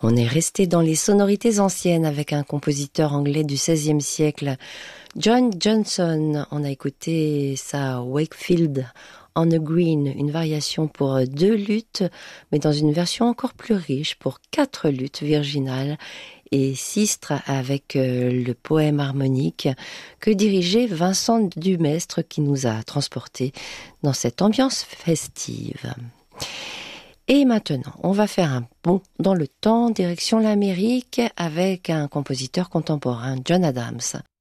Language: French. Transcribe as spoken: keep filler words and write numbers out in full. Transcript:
On est resté dans les sonorités anciennes avec un compositeur anglais du seizième siècle, John Johnson. On a écouté sa Wakefield on a Green, une variation pour deux luttes, mais dans une version encore plus riche pour quatre luttes virginales et sistres avec le poème harmonique que dirigeait Vincent Dumestre, qui nous a transportés dans cette ambiance festive. Et maintenant, on va faire un bond dans le temps, direction l'Amérique, avec un compositeur contemporain, John Adams.